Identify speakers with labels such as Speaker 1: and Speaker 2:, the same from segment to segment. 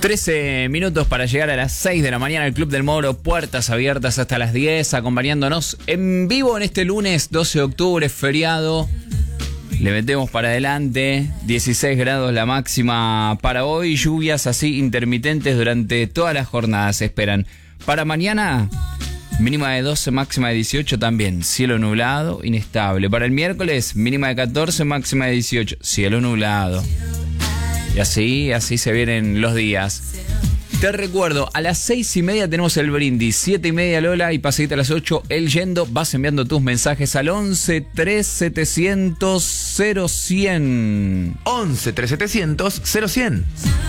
Speaker 1: 13 minutos para llegar a las 6 de la mañana al Club del Moro, puertas abiertas hasta las 10, acompañándonos en vivo en este lunes 12 de octubre, feriado. Le metemos para adelante, 16 grados la máxima para hoy, lluvias así intermitentes durante toda la jornada se esperan. Para mañana, mínima de 12, máxima de 18 también, cielo nublado, inestable. Para el miércoles, mínima de 14, máxima de 18, cielo nublado. Y así se vienen los días. Te recuerdo, a las 6:30 tenemos el brindis, 7:30 Lola y pasadita a las 8 el yendo. Vas enviando tus mensajes al 11 3700 0100.
Speaker 2: 11 3700 0100.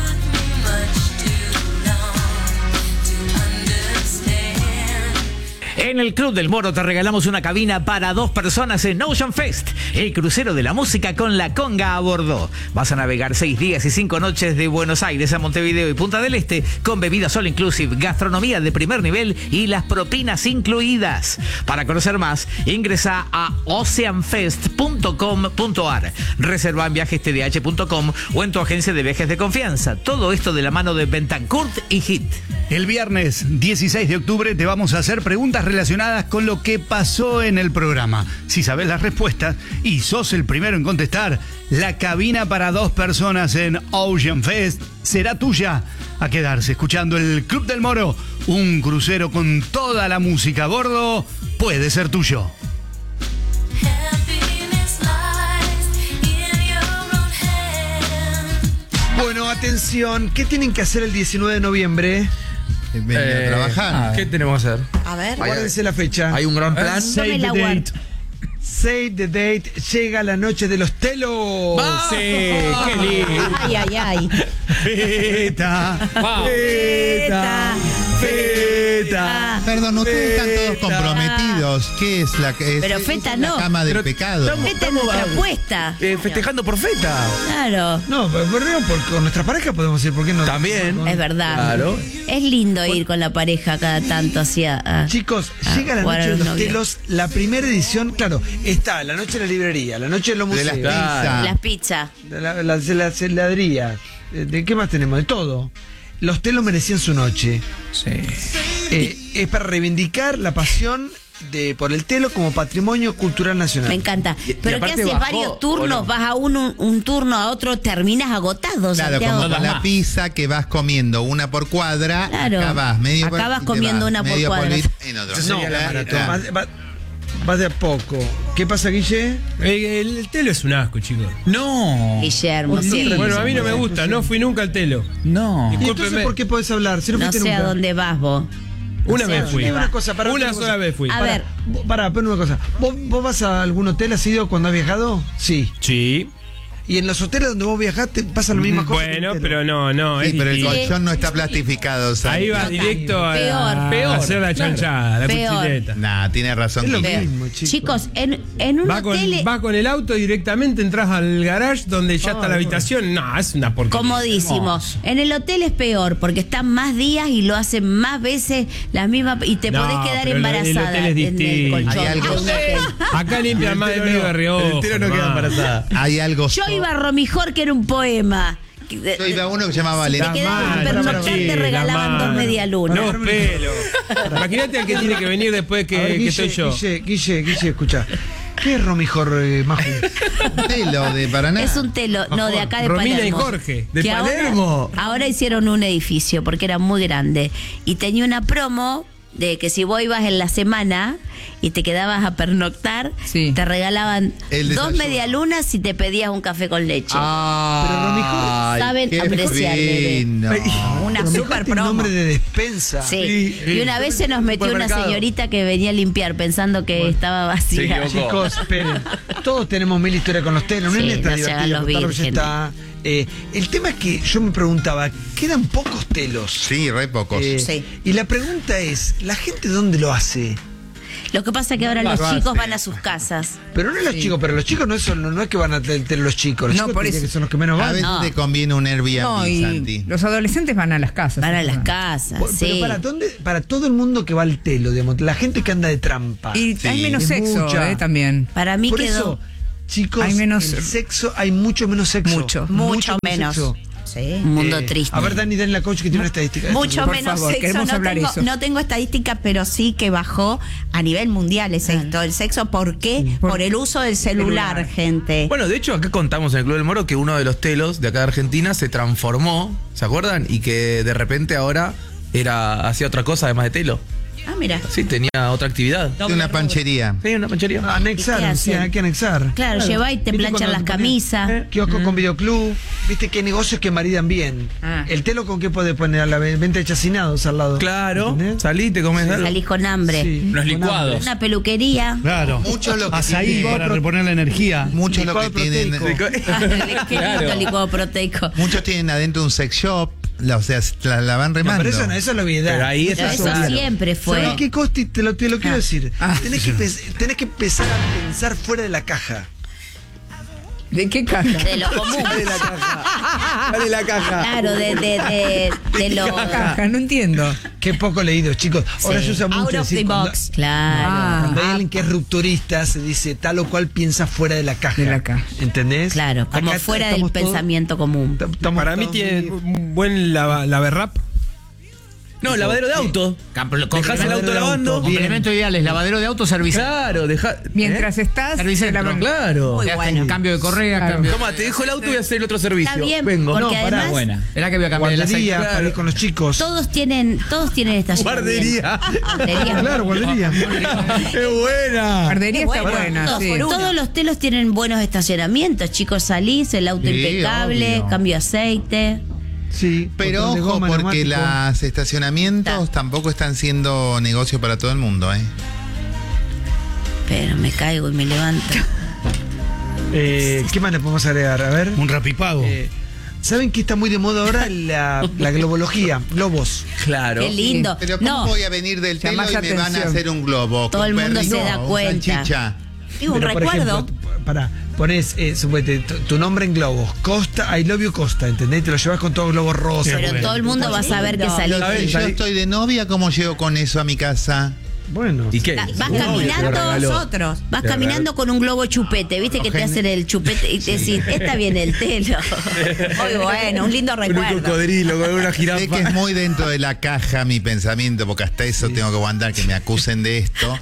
Speaker 3: En el Club del Moro te regalamos una cabina para 2 personas en Ocean Fest, el crucero de la música con la conga a bordo. Vas a navegar 6 días y 5 noches de Buenos Aires a Montevideo y Punta del Este con bebidas all inclusive, gastronomía de primer nivel y las propinas incluidas. Para conocer más, ingresa a oceanfest.com.ar. Reserva en viajestdh.com o en tu agencia de viajes de confianza. Todo esto de la mano de Bentancourt y Hit.
Speaker 4: El viernes 16 de octubre te vamos a hacer preguntas relacionadas con lo que pasó en el programa. Si sabes las respuestas y sos el primero en contestar, la cabina para 2 personas en Ocean Fest será tuya. A quedarse escuchando el Club del Moro, un crucero con toda la música a bordo, puede ser tuyo.
Speaker 5: Bueno, atención, ¿qué tienen que hacer el 19 de noviembre?
Speaker 2: Venir a trabajar.
Speaker 6: ¿Qué tenemos que hacer?
Speaker 7: A ver.
Speaker 5: Acuérdense la fecha.
Speaker 6: ¿Hay un gran plan?
Speaker 7: Save the date.
Speaker 5: Save the date. Llega la noche de los telos.
Speaker 1: Sí, qué lindo.
Speaker 7: Ay, ay, ay.
Speaker 4: Feta,
Speaker 7: Feta,
Speaker 4: feta.
Speaker 2: Perdón, ustedes están todos comprometidos. ¿Qué es la que es?
Speaker 7: Pero feta
Speaker 2: es la
Speaker 7: no.
Speaker 2: cama del
Speaker 6: Pero
Speaker 2: pecado?
Speaker 7: Feta es nuestra apuesta.
Speaker 6: Festejando por Feta.
Speaker 7: Claro.
Speaker 5: No, pero con nuestra pareja podemos ir, ¿por qué no?
Speaker 6: También.
Speaker 7: Es verdad.
Speaker 6: Claro.
Speaker 7: Es lindo ir con la pareja cada tanto hacia.
Speaker 5: Chicos, llega la
Speaker 7: jugar
Speaker 5: noche
Speaker 7: a
Speaker 5: de
Speaker 7: los
Speaker 5: los
Speaker 7: novios.
Speaker 5: telos, la primera edición, claro, está la noche de la librería, la noche de los
Speaker 2: De
Speaker 5: museos,
Speaker 2: las pizzas.
Speaker 7: Las pizzas.
Speaker 5: de las heladerías, ¿de qué más tenemos? De todo. Los telos merecían su noche.
Speaker 1: Sí.
Speaker 5: Es para reivindicar la pasión por el telo como patrimonio cultural nacional.
Speaker 7: Me encanta. Pero ¿qué
Speaker 1: aparte
Speaker 7: haces?
Speaker 1: bajó,
Speaker 7: Varios
Speaker 1: ¿o
Speaker 7: turnos,
Speaker 1: no?
Speaker 7: vas a un turno, a otro, terminas agotado.
Speaker 2: Claro,
Speaker 7: Santiago.
Speaker 2: como con la pizza que vas comiendo una por cuadra,
Speaker 7: Claro.
Speaker 2: acá vas medio
Speaker 7: Acá vas
Speaker 2: y te
Speaker 7: comiendo una por
Speaker 2: medio
Speaker 7: cuadra.
Speaker 2: en otro.
Speaker 5: No,
Speaker 6: sería la
Speaker 2: maratón.
Speaker 5: vas de a poco. ¿Qué pasa, Guille?
Speaker 6: El telo es un asco, chicos.
Speaker 1: No.
Speaker 7: Guillermo, sí.
Speaker 6: Bueno, a mí no me gusta, no fui nunca al telo.
Speaker 1: No.
Speaker 5: ¿Y entonces
Speaker 6: Discúlpeme.
Speaker 5: por qué podés hablar? Si no
Speaker 7: No
Speaker 5: fuiste
Speaker 7: sé a
Speaker 5: nunca.
Speaker 7: dónde vas vos.
Speaker 6: Una
Speaker 7: sé
Speaker 6: vez
Speaker 7: a
Speaker 6: fui.
Speaker 7: dónde
Speaker 5: Una
Speaker 7: vas.
Speaker 5: cosa, para
Speaker 6: Una sola vez fui.
Speaker 7: A ver.
Speaker 5: Pará, pero una cosa. ¿Vos vas a algún hotel, has ido cuando has viajado? Sí.
Speaker 6: Sí.
Speaker 5: Y en los hoteles donde vos viajaste pasa la misma cosa.
Speaker 6: Bueno, pero no.
Speaker 2: Sí,
Speaker 6: es
Speaker 2: pero el
Speaker 6: distinto.
Speaker 2: colchón no está plastificado. ¿sabes?
Speaker 6: Ahí vas
Speaker 7: Total.
Speaker 6: directo a
Speaker 7: Peor.
Speaker 6: hacer la chanchada, la
Speaker 7: Peor.
Speaker 6: cuchileta.
Speaker 2: Nah, tiene razón.
Speaker 5: Es lo
Speaker 2: Quique.
Speaker 5: mismo, chicos.
Speaker 7: Chicos, en un hotel
Speaker 6: Vas con el auto directamente, entras al garage donde ya está la habitación. No, es una porquería.
Speaker 7: comodísimo.
Speaker 1: Hermoso.
Speaker 7: En el hotel es peor porque están más días y lo hacen más veces la misma y te
Speaker 6: No,
Speaker 7: podés quedar
Speaker 6: pero el
Speaker 7: embarazada
Speaker 6: hotel es
Speaker 7: en el
Speaker 6: distinto.
Speaker 7: colchón.
Speaker 2: Hay algo-
Speaker 7: de un hotel.
Speaker 6: Acá limpian más de medio de Rioja.
Speaker 5: embarazada.
Speaker 2: Hay algo.
Speaker 7: Yo iba a Romijor, que era un poema.
Speaker 2: Yo iba a uno que se llamaba
Speaker 7: Si te
Speaker 2: Valentín.
Speaker 7: quedabas a
Speaker 6: manos,
Speaker 7: pernoctar,
Speaker 6: sí,
Speaker 7: te regalaban
Speaker 6: las
Speaker 7: 2
Speaker 6: manos.
Speaker 7: medialunas.
Speaker 6: Los pelos. Imagínate al que tiene que venir después
Speaker 5: A ver,
Speaker 6: que
Speaker 5: Guille,
Speaker 6: estoy yo.
Speaker 5: Guille, escucha. ¿Qué es Romijor, Maju?
Speaker 2: Telo de Paraná.
Speaker 7: Es un telo, no, de acá de
Speaker 6: Romina
Speaker 7: Palermo.
Speaker 6: y Jorge, de
Speaker 7: Que
Speaker 6: Palermo.
Speaker 7: Ahora hicieron un edificio porque era muy grande. Y tenía una promo de que si vos ibas en la semana y te quedabas a pernoctar,
Speaker 1: Sí.
Speaker 7: te regalaban
Speaker 2: El
Speaker 7: 2
Speaker 2: desayuno.
Speaker 7: medialunas si te pedías un café con leche.
Speaker 2: Ay,
Speaker 7: saben
Speaker 2: qué
Speaker 7: apreciar, bebé.
Speaker 2: fino.
Speaker 7: Una
Speaker 5: Pero
Speaker 7: super
Speaker 5: mirate el
Speaker 7: promo.
Speaker 5: nombre de despensa.
Speaker 7: Sí. Y una vez se nos metió una
Speaker 5: Supermercado.
Speaker 7: señorita que venía a limpiar pensando que estaba vacía.
Speaker 1: Se equivocó.
Speaker 5: Chicos, esperen. Todos tenemos mil historias con los telos. No
Speaker 7: Sí,
Speaker 5: es tan
Speaker 7: no se hagan
Speaker 5: divertido.
Speaker 7: los
Speaker 5: contarlo, ya
Speaker 7: vírgenes.
Speaker 5: está. El tema es que yo me preguntaba, quedan pocos telos.
Speaker 2: Sí, re pocos.
Speaker 7: Sí.
Speaker 5: Y la pregunta es, ¿la gente dónde lo hace?
Speaker 7: Lo que pasa es que ahora
Speaker 2: No
Speaker 7: los
Speaker 2: lo
Speaker 7: chicos
Speaker 2: hace.
Speaker 7: van a sus casas.
Speaker 5: Pero no los chicos, pero los chicos no es que van a tener los chicos. Los
Speaker 8: No,
Speaker 5: chicos
Speaker 8: por
Speaker 5: diría
Speaker 8: eso.
Speaker 5: que son los que menos
Speaker 2: A
Speaker 5: van.
Speaker 2: veces
Speaker 7: No.
Speaker 2: te conviene un Airbnb,
Speaker 8: No, y
Speaker 2: Santi.
Speaker 8: los adolescentes van a las casas.
Speaker 7: Van a las casas,
Speaker 5: Pero
Speaker 7: sí.
Speaker 5: para todo el mundo que va al telo, digamos, la gente que anda de trampa.
Speaker 8: Y
Speaker 2: Sí.
Speaker 8: hay menos
Speaker 5: Es
Speaker 8: sexo,
Speaker 5: mucha.
Speaker 8: también.
Speaker 7: Para mí
Speaker 5: Por
Speaker 7: quedó
Speaker 5: eso, chicos,
Speaker 8: Hay menos-
Speaker 5: el sexo, hay mucho menos sexo.
Speaker 8: Mucho.
Speaker 7: Mucho menos.
Speaker 5: sexo.
Speaker 7: Sí, un mundo triste.
Speaker 5: A ver, Dani la coach que tiene una estadística.
Speaker 7: Mucho
Speaker 8: Por
Speaker 7: menos
Speaker 8: favor,
Speaker 7: sexo.
Speaker 8: queremos hablar eso.
Speaker 7: No tengo estadísticas, pero sí que bajó a nivel mundial el sexo. ¿Por qué? Por el uso del celular, gente.
Speaker 9: Bueno, de hecho, acá contamos en el Club del Moro que uno de los telos de acá de Argentina se transformó, ¿se acuerdan? Y que de repente ahora hacía otra cosa además de telo.
Speaker 7: Ah, mira.
Speaker 9: Sí, tenía otra actividad.
Speaker 2: Una panchería.
Speaker 9: Sí, una panchería.
Speaker 5: Anexar,
Speaker 7: ¿Y qué
Speaker 5: sí,
Speaker 7: hacen?
Speaker 5: hay que anexar.
Speaker 7: Claro, lleva y te
Speaker 5: ¿Viste
Speaker 7: planchan
Speaker 5: cuando
Speaker 7: las
Speaker 5: te ponen,
Speaker 7: camisas.
Speaker 5: Kiosco con videoclub. ¿Viste qué negocios que maridan bien?
Speaker 8: Ah.
Speaker 5: El telo con qué puede poner a la venta de chacinados al lado.
Speaker 9: Claro,
Speaker 5: ¿Entendés?
Speaker 9: salí, te comes algo.
Speaker 7: Salís con hambre.
Speaker 5: Sí,
Speaker 1: Unos
Speaker 5: con
Speaker 1: licuados.
Speaker 7: Una peluquería.
Speaker 4: Claro.
Speaker 2: Mucho lo que
Speaker 4: Azaí
Speaker 2: tiene-
Speaker 4: para reponer la energía.
Speaker 2: Muchos lo que
Speaker 5: Licuado
Speaker 2: tienen,
Speaker 5: proteico.
Speaker 7: Qué lindo licuado proteico.
Speaker 2: muchos tienen adentro un sex shop, o sea, la van
Speaker 5: No,
Speaker 2: remando.
Speaker 5: pero eso no, eso es la obviedad.
Speaker 9: Pero ahí
Speaker 7: Pero
Speaker 9: está
Speaker 7: eso
Speaker 9: claro.
Speaker 7: siempre fue.
Speaker 5: ¿Sabés qué, Costi? Te lo quiero decir.
Speaker 8: Ah.
Speaker 5: Tenés que empezar a pensar fuera de la caja.
Speaker 8: ¿De qué caja?
Speaker 7: De lo común.
Speaker 9: Dale la caja. Dale la caja.
Speaker 7: Claro, de lo.
Speaker 8: ¿Qué caja? No entiendo.
Speaker 5: Qué poco leído, chicos. Ahora
Speaker 7: Sí.
Speaker 5: se usa mucho
Speaker 7: Out of
Speaker 5: decir
Speaker 7: the
Speaker 5: cuando-
Speaker 7: box. Claro.
Speaker 5: Cuando hay alguien que es rupturista, se dice tal o cual piensa fuera de la caja.
Speaker 8: De la caja.
Speaker 5: ¿Entendés?
Speaker 7: Claro, como
Speaker 5: Acá
Speaker 7: fuera del
Speaker 5: estamos todos-
Speaker 7: pensamiento común.
Speaker 5: estamos
Speaker 6: Para mí
Speaker 5: todos
Speaker 6: tiene
Speaker 5: muy-
Speaker 6: un buen laverrap.
Speaker 9: No, lavadero de auto. Dejás el auto lavando.
Speaker 3: Complemento ideal es lavadero de auto, servicio.
Speaker 9: Claro, dejá.
Speaker 8: Mientras estás...
Speaker 3: Servicentro,
Speaker 8: la-
Speaker 9: Claro.
Speaker 7: Muy bueno.
Speaker 3: Cambio de correa,
Speaker 8: Claro.
Speaker 3: cambio.
Speaker 9: Toma, te dejo el auto y voy a hacer el otro servicio.
Speaker 7: Está bien,
Speaker 9: Vengo.
Speaker 7: porque
Speaker 5: No, pará,
Speaker 7: además
Speaker 1: Buena.
Speaker 3: Era que voy a cambiar el aceite.
Speaker 5: Guardería para ir con los chicos.
Speaker 7: todos tienen estacionamiento.
Speaker 9: Guardería.
Speaker 7: Guardería.
Speaker 5: Claro, guardería.
Speaker 9: ¡Qué buena!
Speaker 8: Guardería está
Speaker 7: Bueno,
Speaker 8: buena,
Speaker 7: todos,
Speaker 8: sí.
Speaker 7: todos los telos tienen buenos estacionamientos, chicos, salís, el auto
Speaker 2: Sí,
Speaker 7: impecable,
Speaker 2: obvio.
Speaker 7: cambio de aceite.
Speaker 5: Sí.
Speaker 2: Pero
Speaker 5: control de
Speaker 2: ojo,
Speaker 5: goma,
Speaker 2: porque
Speaker 5: neumático.
Speaker 2: los estacionamientos tampoco están siendo negocio para todo el mundo, ¿eh?
Speaker 7: Pero me caigo y me levanto.
Speaker 5: ¿Qué más le podemos agregar? A ver.
Speaker 4: Un rapipago.
Speaker 5: ¿Saben que está muy de moda ahora la globología? Globos.
Speaker 9: Claro.
Speaker 7: Qué lindo.
Speaker 2: Pero ¿cómo
Speaker 7: No,
Speaker 2: voy a venir del telo
Speaker 8: Llamás
Speaker 2: y me van a
Speaker 8: atención.
Speaker 2: hacer un globo?
Speaker 7: Todo
Speaker 2: con
Speaker 7: el mundo se
Speaker 2: perrito
Speaker 7: da
Speaker 2: o
Speaker 7: cuenta.
Speaker 2: salchicha?
Speaker 7: digo, un
Speaker 5: Pero, por
Speaker 7: recuerdo.
Speaker 5: ejemplo, pones, suponete, tu nombre en globos. Costa, I love you Costa, ¿entendés? Te lo llevas con todos globos rosas.
Speaker 7: Pero todo el mundo va a saber que saliste.
Speaker 2: Si yo estoy de novia, ¿cómo llego con eso a mi casa?
Speaker 5: Bueno.
Speaker 9: ¿Y qué?
Speaker 7: Vas
Speaker 9: Obvio, te lo
Speaker 7: caminando
Speaker 9: regaló.
Speaker 7: nosotros. Vas
Speaker 9: Te
Speaker 7: caminando con un globo chupete. Viste que te
Speaker 2: Ojalá.
Speaker 7: hacen el chupete y te decís, está bien el telo. Muy bueno, un lindo
Speaker 9: Con un
Speaker 7: recuerdo.
Speaker 9: cocodrilo, con una
Speaker 2: Sé que es
Speaker 9: jirafa.
Speaker 2: muy dentro de la caja mi pensamiento, porque hasta eso tengo que aguantar que me acusen de esto.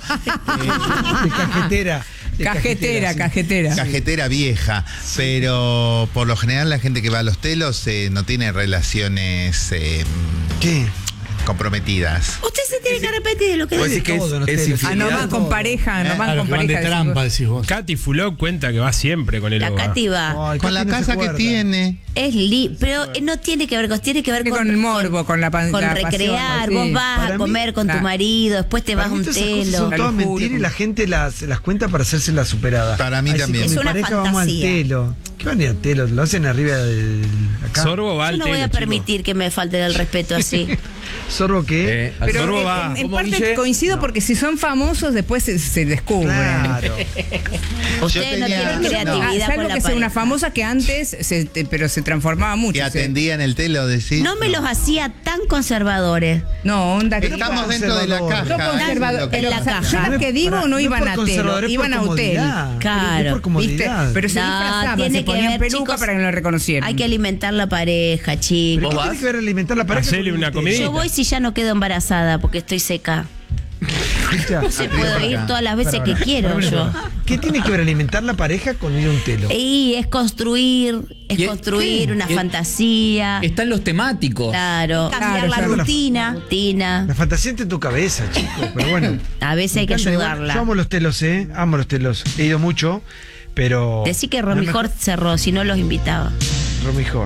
Speaker 5: De cajetera. De
Speaker 8: Cajetera,
Speaker 5: sí.
Speaker 8: cajetera.
Speaker 2: Cajetera vieja, pero por lo general la gente que va a los telos no tiene relaciones
Speaker 5: ¿Qué?
Speaker 2: comprometidas.
Speaker 7: Usted se tiene que arrepentir de lo que
Speaker 9: Vos
Speaker 7: dice.
Speaker 9: decís que
Speaker 5: todo en los
Speaker 9: es
Speaker 5: telos.
Speaker 8: Ah, no
Speaker 9: infidelidad.
Speaker 8: van con pareja, no van
Speaker 4: Claro,
Speaker 8: con
Speaker 4: que van de
Speaker 8: pareja.
Speaker 4: trampa, decís vos.
Speaker 6: Katy Fulop cuenta que va siempre con el
Speaker 7: La
Speaker 6: hogar.
Speaker 7: Katy va.
Speaker 5: Ay,
Speaker 2: Con la
Speaker 5: Katy no se
Speaker 2: casa que
Speaker 5: acuerda.
Speaker 2: tiene.
Speaker 7: Es pero no tiene que ver tiene que ver
Speaker 8: Con el morbo, con la
Speaker 7: con
Speaker 8: la
Speaker 7: recrear.
Speaker 8: pasión, sí.
Speaker 7: Vos vas
Speaker 5: Para
Speaker 7: a
Speaker 5: mí-
Speaker 7: comer con tu
Speaker 8: Claro.
Speaker 7: marido, después te vas a
Speaker 5: Para mí
Speaker 7: un
Speaker 5: todas esas cosas
Speaker 7: telo.
Speaker 5: son
Speaker 8: Te
Speaker 5: todas
Speaker 8: lo juro.
Speaker 5: mentiras y la gente las cuenta para hacerse la superada.
Speaker 2: Para mí
Speaker 5: Ay,
Speaker 2: también.
Speaker 5: Si
Speaker 7: Es
Speaker 5: con mi
Speaker 7: una
Speaker 5: pareja vamos al
Speaker 7: fantasía.
Speaker 5: telo. ¿Qué van a ir al telo? Lo hacen arriba del. Acá.
Speaker 6: Sorbo va
Speaker 7: Yo
Speaker 6: al
Speaker 7: no voy
Speaker 6: telo,
Speaker 7: a
Speaker 6: chico.
Speaker 7: permitir que me falte el respeto así.
Speaker 5: ¿Sorbo qué?
Speaker 8: Pero
Speaker 6: Sorbo
Speaker 8: en-
Speaker 6: va.
Speaker 8: en
Speaker 9: ¿Cómo,
Speaker 8: parte
Speaker 9: Guille?
Speaker 8: coincido porque si son famosos después se descubren.
Speaker 5: Claro.
Speaker 7: Ustedes no
Speaker 2: tenía-
Speaker 7: tienen creatividad
Speaker 8: Salvo
Speaker 7: con la
Speaker 8: que sea una
Speaker 7: pareja.
Speaker 8: famosa que antes, pero se transformaba mucho.
Speaker 2: Que atendía en el telo, decís.
Speaker 7: No me los hacía tan conservadores.
Speaker 8: No, onda que...
Speaker 2: Estamos dentro de la
Speaker 5: conservador.
Speaker 2: caja.
Speaker 8: Yo conservador,
Speaker 2: es lo que
Speaker 8: pero
Speaker 7: en la
Speaker 8: o sea,
Speaker 7: caja.
Speaker 8: yo las que digo no iban
Speaker 5: por
Speaker 8: a telo,
Speaker 5: conservador, es por
Speaker 8: iban a hotel.
Speaker 5: comodidad.
Speaker 7: Claro.
Speaker 5: Es por
Speaker 8: ¿Viste?
Speaker 5: comodidad.
Speaker 8: Pero se
Speaker 7: No,
Speaker 8: disfrazaban,
Speaker 7: tiene
Speaker 8: se
Speaker 7: que
Speaker 8: ponían
Speaker 7: ver,
Speaker 8: peluca
Speaker 7: chicos,
Speaker 8: para que no lo reconocieran.
Speaker 7: Hay que alimentar la pareja, chicos.
Speaker 5: ¿Pero qué
Speaker 9: ¿Vos
Speaker 5: tiene
Speaker 9: vas?
Speaker 5: que ver alimentar la pareja?
Speaker 6: Hacele
Speaker 5: con
Speaker 6: una
Speaker 5: el telo?
Speaker 6: comidita.
Speaker 7: Yo voy si ya no quedo embarazada porque estoy seca.
Speaker 5: Escucha,
Speaker 7: Se puedo ir todas las veces que quiero yo.
Speaker 5: ¿Qué tiene que ver alimentar la pareja con ir a un telo?
Speaker 7: Y es construir una fantasía.
Speaker 1: Están los temáticos.
Speaker 7: Claro. Cambiar la
Speaker 8: claro.
Speaker 7: rutina.
Speaker 5: La fantasía está en tu cabeza, chicos. Pero bueno.
Speaker 7: A veces hay que
Speaker 5: Yo
Speaker 7: ayudarla.
Speaker 5: amo los telos, amo los telos. He ido mucho, pero.
Speaker 7: Decí que Romijor cerró, si no los invitaba.
Speaker 5: Romijor.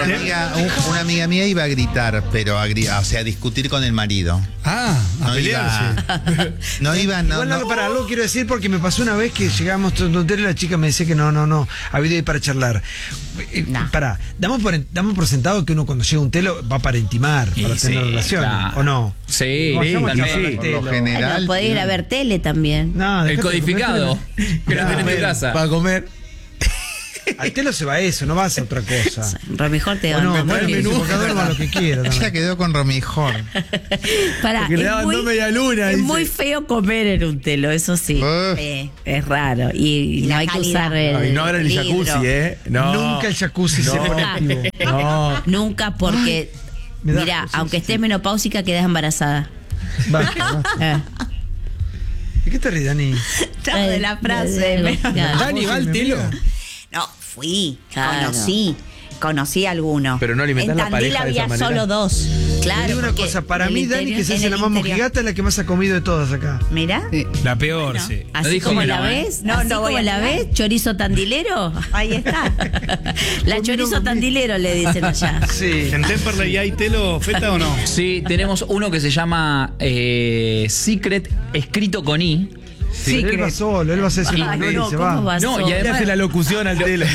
Speaker 2: Una amiga mía iba a gritar, pero o sea, a discutir con el marido.
Speaker 4: Ah, a
Speaker 2: No
Speaker 4: pelearse.
Speaker 2: iba. No iba, no.
Speaker 5: Igual
Speaker 2: no.
Speaker 5: algo para algo quiero decir porque me pasó una vez que llegamos a un hotel y la chica me decía que no, había ido ahí para charlar.
Speaker 7: No.
Speaker 5: Pará, damos por sentado que uno cuando llega a un telo va para intimar, para
Speaker 1: Sí,
Speaker 5: tener relaciones,
Speaker 1: claro.
Speaker 5: ¿o no?
Speaker 1: Sí,
Speaker 5: No, hacemos
Speaker 1: totalmente.
Speaker 5: charlar al
Speaker 2: Por lo
Speaker 5: telo.
Speaker 2: general.
Speaker 7: Bueno, podés ir a ver tele también.
Speaker 5: No,
Speaker 1: El
Speaker 5: dejate de
Speaker 1: codificado.
Speaker 5: comer.
Speaker 1: Que lo tenés en tu casa.
Speaker 9: Para comer.
Speaker 5: Al telo se va eso, no vas a otra cosa.
Speaker 7: Romijor te
Speaker 5: O no,
Speaker 7: dan.
Speaker 5: bueno, cada uno va a lo que quiera.
Speaker 2: Ella
Speaker 5: también.
Speaker 2: quedó con Romijor.
Speaker 7: Pará,
Speaker 5: Porque le daban dos medialunas,
Speaker 7: es
Speaker 5: dice.
Speaker 7: muy feo comer en un telo, eso sí. Es raro. Y no
Speaker 8: la
Speaker 7: hay que
Speaker 8: calidad.
Speaker 7: usar el
Speaker 9: Ay, no abran el
Speaker 7: vidrio.
Speaker 9: jacuzzi, No.
Speaker 5: Nunca el jacuzzi se pone activo.
Speaker 9: No.
Speaker 7: Nunca porque,
Speaker 5: me da
Speaker 7: mira,
Speaker 5: cosas,
Speaker 7: aunque
Speaker 5: sí.
Speaker 7: estés menopáusica, quedas embarazada.
Speaker 5: Basta. ¿De qué te ríes, Dani?
Speaker 8: Chao de la frase.
Speaker 6: Dani, va al telo.
Speaker 8: No, fui,
Speaker 7: Claro.
Speaker 8: conocí alguno.
Speaker 9: Pero no alimentás
Speaker 8: En
Speaker 9: la
Speaker 8: Tandil
Speaker 9: pareja de esa
Speaker 8: había
Speaker 9: manera.
Speaker 8: solo 2.
Speaker 5: Te
Speaker 7: Claro.
Speaker 5: digo una
Speaker 7: porque
Speaker 5: cosa, para
Speaker 7: el
Speaker 5: mí Dani,
Speaker 7: interior-
Speaker 5: que se
Speaker 8: en
Speaker 5: hace
Speaker 8: el
Speaker 5: la más
Speaker 8: interior.
Speaker 5: mojigata, es la que más ha comido de todas acá.
Speaker 8: Mira.
Speaker 6: La peor, sí.
Speaker 7: Así
Speaker 1: dijo
Speaker 7: como
Speaker 1: que
Speaker 7: la
Speaker 1: no, ¿eh?
Speaker 7: ves,
Speaker 8: No,
Speaker 7: así
Speaker 8: no voy
Speaker 7: como
Speaker 8: a
Speaker 7: la
Speaker 8: negar.
Speaker 7: ves, chorizo tandilero.
Speaker 8: Ahí está.
Speaker 7: La chorizo tandilero le dicen allá.
Speaker 5: Sí.
Speaker 4: ¿En Temperley hay telo, Feta, o no?
Speaker 1: Sí, tenemos uno que se llama Secret, escrito con I.
Speaker 5: Sí, él va solo, él va a hacer su
Speaker 7: Ay,
Speaker 5: mujer
Speaker 7: no,
Speaker 5: y se
Speaker 7: ¿cómo
Speaker 5: va.
Speaker 7: vas
Speaker 1: No, y
Speaker 7: solo?
Speaker 1: además-
Speaker 9: Le hace la locución al telo.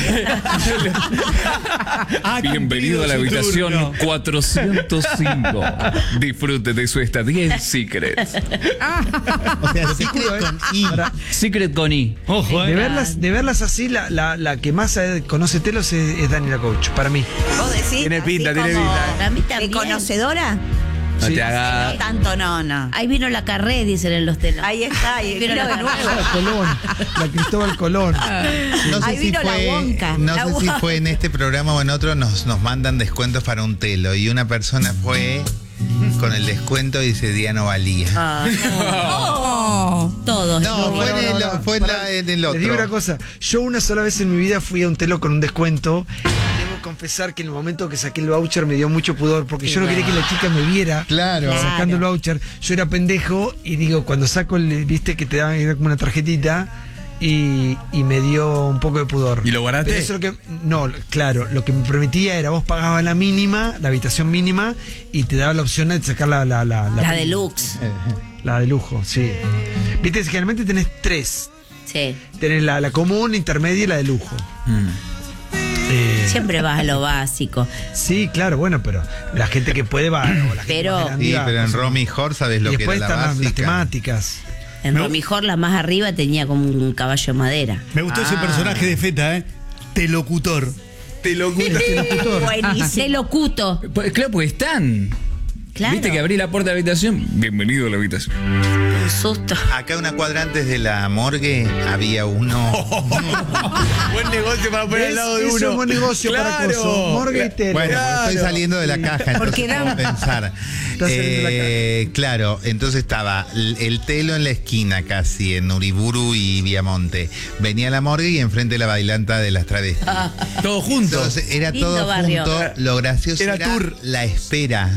Speaker 1: Bienvenido a la habitación 405. Disfrute de su estadía en Secret.
Speaker 2: O sea, Secret con I.
Speaker 1: Secret con I.
Speaker 4: Ojo,
Speaker 5: De verlas así, la que más conoce telos es Dani la coach, para mí.
Speaker 8: ¿Vos decís?
Speaker 9: Tiene
Speaker 8: así
Speaker 9: pinta, tiene
Speaker 8: como
Speaker 9: pinta.
Speaker 7: Para mí
Speaker 8: ¿De
Speaker 7: también.
Speaker 8: conocedora?
Speaker 9: No
Speaker 5: Sí.
Speaker 9: te
Speaker 8: No
Speaker 9: hagas.
Speaker 8: tanto, no.
Speaker 7: Ahí vino la carré, dicen en los telos.
Speaker 8: Ahí está, ahí
Speaker 7: Vino
Speaker 8: vino
Speaker 7: la
Speaker 8: de nuevo.
Speaker 5: Colón, la Cristóbal Colón.
Speaker 2: No
Speaker 8: Ahí
Speaker 2: sé si
Speaker 8: vino la Wonka.
Speaker 2: no
Speaker 8: La
Speaker 2: sé si
Speaker 8: Wonka.
Speaker 2: fue en este programa o en otro, nos mandan descuentos para un telo. Y una persona fue con el descuento y ese día no valía.
Speaker 7: Todos.
Speaker 2: No, fue, en el, fue en
Speaker 5: Pará,
Speaker 2: en el
Speaker 5: Les digo una
Speaker 2: otro.
Speaker 5: cosa, yo una sola vez en mi vida fui a un telo con un descuento. Debo confesar que en el momento que saqué el voucher me dio mucho pudor, porque yo no quería que la chica me viera
Speaker 2: Claro.
Speaker 5: sacando el voucher. Yo era pendejo y digo, cuando saco el, viste que te daban era como una tarjetita. Y me dio un poco de pudor.
Speaker 9: ¿Y lo guardaste?
Speaker 5: Pero eso es lo que, no, claro, lo que me prometía era vos pagabas la mínima, la habitación mínima, y te daba la opción de sacar la
Speaker 7: deluxe.
Speaker 5: La de lujo, sí. Viste, generalmente tenés 3.
Speaker 7: Sí.
Speaker 5: Tenés la común, intermedia y la de lujo.
Speaker 7: Siempre vas a lo básico.
Speaker 5: Sí, claro, bueno, pero la gente que puede va. O la gente
Speaker 7: Pero-
Speaker 5: más grande
Speaker 2: Sí,
Speaker 5: va,
Speaker 2: pero en
Speaker 5: no sé.
Speaker 2: Romy Hor sabes lo
Speaker 5: Y
Speaker 2: que era
Speaker 5: después
Speaker 2: la
Speaker 5: están las
Speaker 2: básica.
Speaker 5: temáticas.
Speaker 7: En Romijor, la más arriba, tenía como un caballo de madera.
Speaker 4: Me gustó ese personaje de Feta, ¿eh? Telocutor.
Speaker 7: Buenísimo. Se locuto.
Speaker 1: Pues, claro, porque están.
Speaker 7: Claro.
Speaker 1: ¿Viste que abrí la puerta de la habitación? Bienvenido a la habitación.
Speaker 7: Un susto.
Speaker 2: Acá una cuadra antes de la morgue había uno.
Speaker 9: Buen negocio para poner al lado de
Speaker 5: Eso
Speaker 9: uno.
Speaker 5: es buen negocio para
Speaker 9: Claro.
Speaker 5: Coso. Morgue y telo.
Speaker 2: Bueno, porque estoy saliendo de la caja,
Speaker 8: Porque
Speaker 2: entonces puedo pensar.
Speaker 5: Estás saliendo de la
Speaker 2: Claro, entonces estaba el telo en la esquina casi, en Uriburu y Viamonte. Venía la morgue y enfrente la bailanta de las travestis.
Speaker 9: Todo junto.
Speaker 2: Entonces era
Speaker 7: Lindo
Speaker 2: todo
Speaker 7: barrio.
Speaker 2: junto. Lo gracioso
Speaker 9: Era
Speaker 2: era
Speaker 9: tour.
Speaker 2: la espera.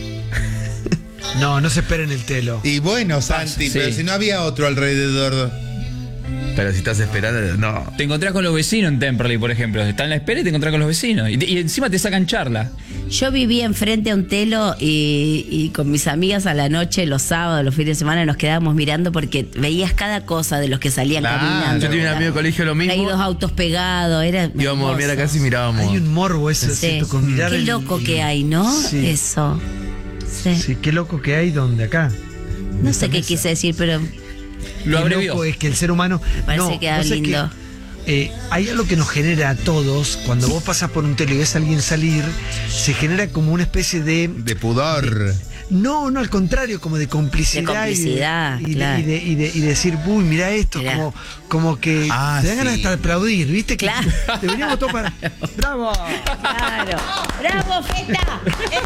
Speaker 5: No se esperen el telo.
Speaker 2: Y bueno, Santi,
Speaker 1: Sí.
Speaker 2: pero si no había otro alrededor.
Speaker 9: Pero si estás esperando, no.
Speaker 1: Te encontrás con los vecinos en Temperley, por ejemplo. Estás en la espera y te encontrás con los vecinos. Y encima te sacan charla.
Speaker 7: Yo vivía enfrente a un telo y con mis amigas a la noche, los sábados, los fines de semana, nos quedábamos mirando porque veías cada cosa de los que salían
Speaker 2: Claro.
Speaker 7: caminando.
Speaker 9: Yo tenía un amigo de colegio lo mismo.
Speaker 7: Hay 2 autos pegados. Era
Speaker 9: Íbamos a dormir a la
Speaker 7: hermoso.
Speaker 9: casa y mirábamos.
Speaker 5: Hay un morbo ese,
Speaker 7: Sí.
Speaker 5: ¿cierto? Con mirar
Speaker 7: Qué
Speaker 5: el-
Speaker 7: loco que hay, ¿no?
Speaker 5: Sí.
Speaker 7: Eso. Sí.
Speaker 5: Sí, qué loco que hay donde acá.
Speaker 7: No sé qué quise decir, pero
Speaker 1: Lo
Speaker 5: Qué
Speaker 1: abrevió.
Speaker 5: loco es que el ser humano.
Speaker 7: parece que
Speaker 5: vos sabés
Speaker 7: lindo.
Speaker 5: Hay algo que nos genera a todos, cuando vos pasás por un telo y ves a alguien salir, se genera como una especie de.
Speaker 2: De pudor.
Speaker 5: No, al contrario, como de complicidad.
Speaker 7: De complicidad,
Speaker 5: y
Speaker 7: claro.
Speaker 5: y decir, uy, mira esto,
Speaker 7: Mirá.
Speaker 5: como que
Speaker 2: Ah,
Speaker 5: te dan ganas
Speaker 2: sí.
Speaker 5: hasta de aplaudir, ¿viste? Que
Speaker 7: Claro.
Speaker 5: deberíamos todos para. ¡Bravo!
Speaker 7: claro. ¡Bravo, Feta!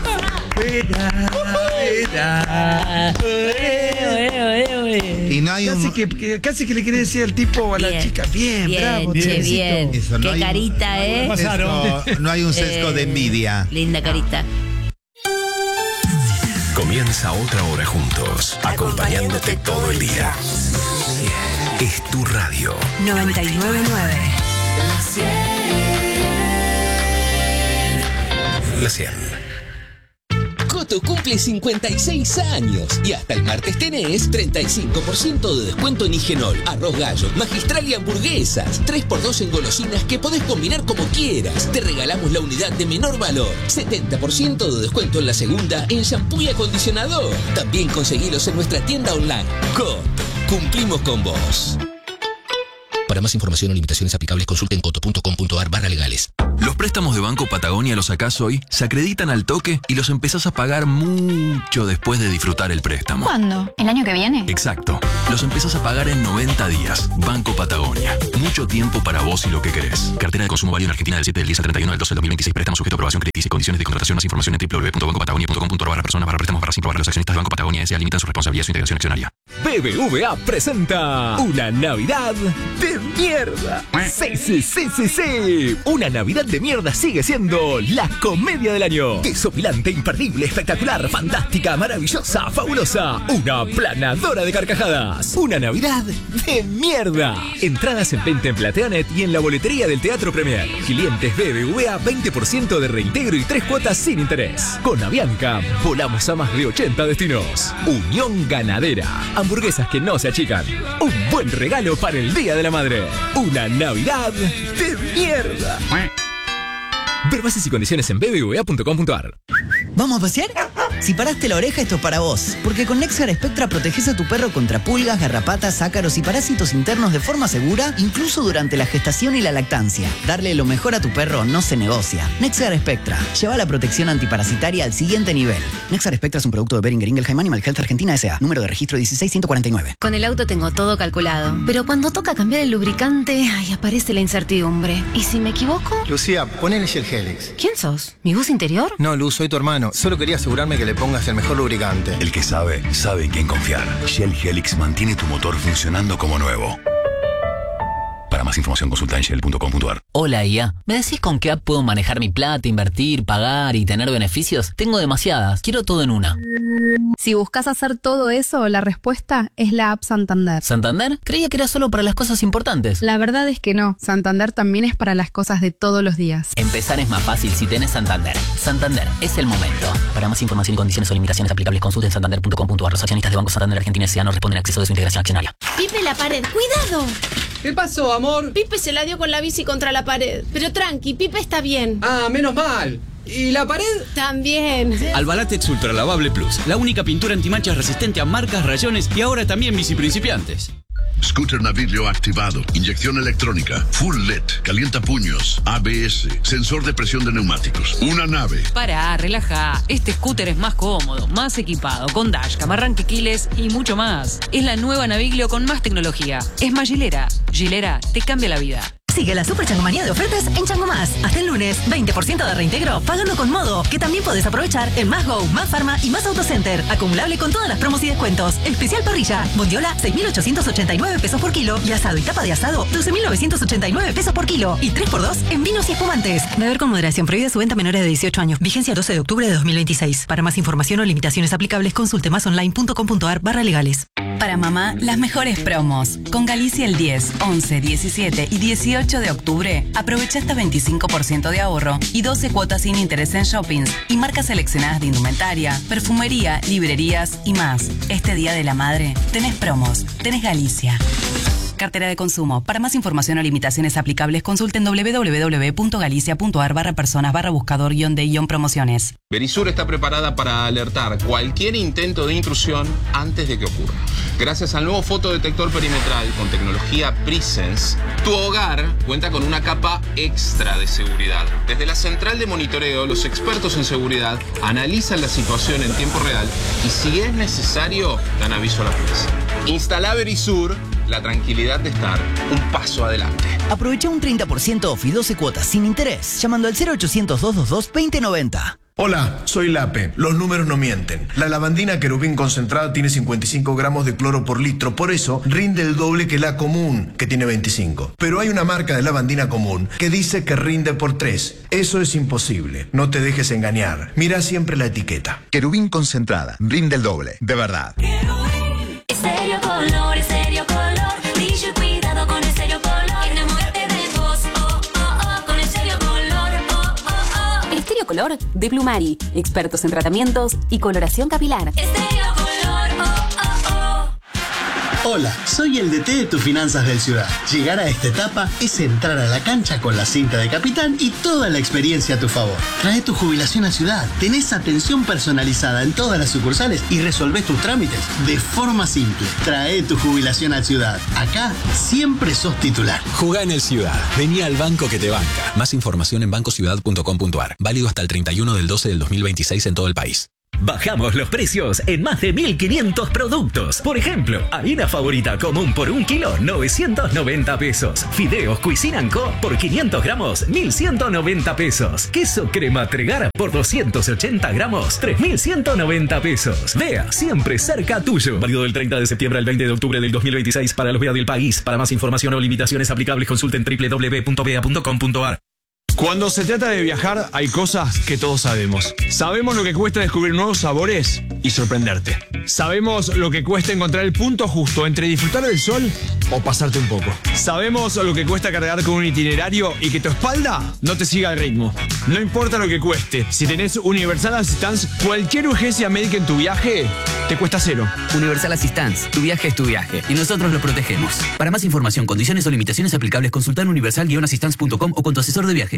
Speaker 2: Y no hay
Speaker 5: Casi
Speaker 2: un.
Speaker 5: casi que le querés decir al tipo o a la
Speaker 7: Bien.
Speaker 5: chica, bien, bravo, te
Speaker 7: che,
Speaker 5: felicito.
Speaker 7: bien.
Speaker 2: Eso, no
Speaker 7: Qué
Speaker 2: hay un-
Speaker 7: carita, ¿eh?
Speaker 2: Eso, no hay un sesgo de envidia.
Speaker 7: Linda carita.
Speaker 10: Comienza otra hora juntos, acompañándote todo el día. Es tu radio.
Speaker 8: 999.
Speaker 10: La 100.
Speaker 11: Coto cumple 56 años y hasta el martes tenés 35% de descuento en Higenol, arroz gallo, magistral y hamburguesas. 3x2 en golosinas que podés combinar como quieras. Te regalamos la unidad de menor valor. 70% de descuento en la segunda en shampoo y acondicionador. También conseguilos en nuestra tienda online. Coto, cumplimos con vos. Para más información o limitaciones aplicables, consulten coto.com.ar/legales.
Speaker 10: Los préstamos de Banco Patagonia los sacás hoy, se acreditan al toque y los empezás a pagar mucho después de disfrutar el préstamo.
Speaker 12: ¿Cuándo? ¿El año que viene?
Speaker 10: Exacto. Los empezás a pagar en 90 días. Banco Patagonia. Mucho tiempo para vos y lo que querés. Cartera de consumo válido en Argentina del 7 del 10 al 31 del 12 del 2026. Préstamo sujeto a aprobación crediticia y condiciones de contratación. Más información en www.bancopatagonia.com.ar/personas/préstamos/sin probar. Los accionistas de Banco Patagonia S.A. limitan su responsabilidad y su integración accionaria.
Speaker 13: BBVA presenta una Navidad de mierda. Sí. Una Navidad de mierda sigue siendo la comedia del año. Desopilante, imperdible, espectacular, fantástica, maravillosa, fabulosa. Una planadora de carcajadas. Una Navidad de mierda. Entradas en venta en Plateanet y en la boletería del Teatro Premier. Clientes BBVA, 20% de reintegro y 3 cuotas sin interés. Con Avianca, volamos a más de 80 destinos. Unión Ganadera. Hamburguesas que no se achican. Un buen regalo para el Día de la Madre. Una Navidad de mierda. Ver bases y condiciones en bbva.com.ar.
Speaker 14: ¿Vamos a pasear? Si paraste la oreja, esto es para vos. Porque con Nexar Spectra proteges a tu perro contra pulgas, garrapatas, ácaros y parásitos internos de forma segura, incluso durante la gestación y la lactancia. Darle lo mejor a tu perro no se negocia. Nexar Spectra. Lleva la protección antiparasitaria al siguiente nivel. Nexar Spectra es un producto de Boehringer Ingelheim Animal Health Argentina S.A. Número de registro 16149.
Speaker 15: Con el auto tengo todo calculado. Pero cuando toca cambiar el lubricante, aparece la incertidumbre. ¿Y si me equivoco?
Speaker 16: Lucía, ponele Shell Helix.
Speaker 15: ¿Quién sos? ¿Mi voz interior?
Speaker 16: No, Luz, soy tu hermano. Solo quería asegurarme que le pongas el mejor lubricante.
Speaker 10: El que sabe en quién confiar. Shell Helix mantiene tu motor funcionando como nuevo. Para más información consulta en shell.com.ar.
Speaker 17: Hola IA, ¿me decís con qué app puedo manejar mi plata, invertir, pagar y tener beneficios? Tengo demasiadas, quiero todo en una.
Speaker 18: Si buscas hacer todo eso, la respuesta es la app Santander.
Speaker 17: ¿Santander? Creía que era solo para las cosas importantes.
Speaker 18: La verdad es que no, Santander también es para las cosas de todos los días.
Speaker 17: Empezar es más fácil si tenés Santander. Santander, es el momento. Para más información y condiciones o limitaciones aplicables, consulten santander.com.ar. Los accionistas de Banco Santander Argentina S.A. no responden a acceso de su integración accionaria.
Speaker 19: Pipe, la pared, ¡cuidado!
Speaker 20: ¿Qué pasó, amor?
Speaker 19: Pipe se la dio con la bici contra la pared. Pero tranqui, Pipe está bien.
Speaker 20: Ah, menos mal. ¿Y la pared?
Speaker 19: También.
Speaker 21: Albalatex Ultra Lavable Plus, la única pintura antimanchas resistente a marcas, rayones y ahora también bici principiantes.
Speaker 22: Scooter Naviglio activado, inyección electrónica, full LED, calienta puños, ABS, sensor de presión de neumáticos, una nave.
Speaker 23: Pará, relaja. Este scooter es más cómodo, más equipado, con dashcam, arranque quiles y mucho más. Es la nueva Naviglio con más tecnología. Es más Gilera. Gilera te cambia la vida.
Speaker 24: Sigue la super changomanía de ofertas en Chango Más. Hasta el lunes, 20% de reintegro pagando con Modo, que también podés aprovechar en Más Go, Más Pharma y Más Autocenter. Acumulable con todas las promos y descuentos. Especial parrilla, bondiola, 6.889 pesos por kilo y asado y tapa de asado, 12.989 pesos por kilo y 3x2 en vinos y espumantes. Beber con moderación. Prohibida su venta a menores de 18 años. Vigencia 12 de octubre de 2026. Para más información o limitaciones aplicables, consulte masonline.com.ar/legales.
Speaker 25: Para mamá, las mejores promos. Con Galicia el 10, 11, 17 y 18 de octubre, aprovecha hasta 25% de ahorro y 12 cuotas sin interés en shoppings y marcas seleccionadas de indumentaria, perfumería, librerías y más. Este Día de la Madre, tenés promos, tenés Galicia. Cartera de consumo. Para más información o limitaciones aplicables, consulten www.galicia.ar/personas/buscador-de-promociones.
Speaker 26: Verisur está preparada para alertar cualquier intento de intrusión antes de que ocurra. Gracias al nuevo fotodetector perimetral con tecnología Presence, tu hogar cuenta con una capa extra de seguridad. Desde la central de monitoreo, los expertos en seguridad analizan la situación en tiempo real y si es necesario, dan aviso a la policía. Instala Verisur, la tranquilidad de estar un paso adelante.
Speaker 14: Aprovecha un 30% off y 12 cuotas sin interés llamando al 0800-222-2090.
Speaker 27: Hola, soy Lape. Los números no mienten. La lavandina Querubín concentrada tiene 55 gramos de cloro por litro, por eso rinde el doble que la común, que tiene 25. Pero hay una marca de lavandina común que dice que rinde por 3. Eso es imposible. No te dejes engañar. Mira siempre la etiqueta.
Speaker 28: Querubín concentrada, rinde el doble, de verdad.
Speaker 29: Estéreo Color, Estéreo Color. Dice cuidado con Estéreo Color. Enamórate de vos, oh, oh, oh, con Estéreo Color, oh, oh, oh.
Speaker 30: Estéreo Color de Plumari, expertos en tratamientos y coloración capilar.
Speaker 29: Estéreo Color, oh, oh, oh.
Speaker 1: Hola, soy el DT de tus finanzas del Ciudad. Llegar a esta etapa es entrar a la cancha con la cinta de capitán y toda la experiencia a tu favor. Trae tu jubilación a Ciudad, tenés atención personalizada en todas las sucursales y resolvés tus trámites de forma simple. Trae tu jubilación a Ciudad. Acá siempre sos titular.
Speaker 10: Jugá en el Ciudad. Vení al banco que te banca. Más información en bancociudad.com.ar. Válido hasta el 31/12 del 2026 en todo el país.
Speaker 13: Bajamos los precios en más de 1.500 productos. Por ejemplo, harina favorita común por 1 kilo, 990 pesos. Fideos Cuisine & Co. por 500 gramos, 1.190 pesos. Queso crema Tregar por 280 gramos, 3.190 pesos. Vea, siempre cerca tuyo. Válido del 30 de septiembre al 20 de octubre del 2026 para los BEA del país. Para más información o limitaciones aplicables, consulten www.bea.com.ar.
Speaker 2: Cuando se trata de viajar, hay cosas que todos sabemos. Sabemos lo que cuesta descubrir nuevos sabores y sorprenderte. Sabemos lo que cuesta encontrar el punto justo entre disfrutar del sol o pasarte un poco. Sabemos lo que cuesta cargar con un itinerario y que tu espalda no te siga el ritmo. No importa lo que cueste, si tenés Universal Assistance, cualquier urgencia médica en tu viaje te cuesta cero.
Speaker 17: Universal Assistance, tu viaje es tu viaje y nosotros lo protegemos. Para más información, condiciones o limitaciones aplicables, consultar universal-assistance.com o con tu asesor de viaje.